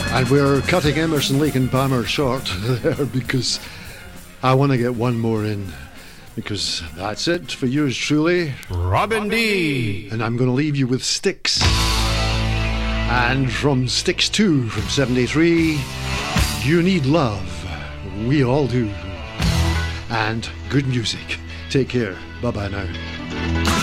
And we're cutting Emerson, Lake and Palmer short there because I want to get one more in. Because that's it for yours truly, Robin D. And I'm going to leave you with Styx. And from Styx 2 from 73, You Need Love. We all do. And good music. Take care. Bye-bye now.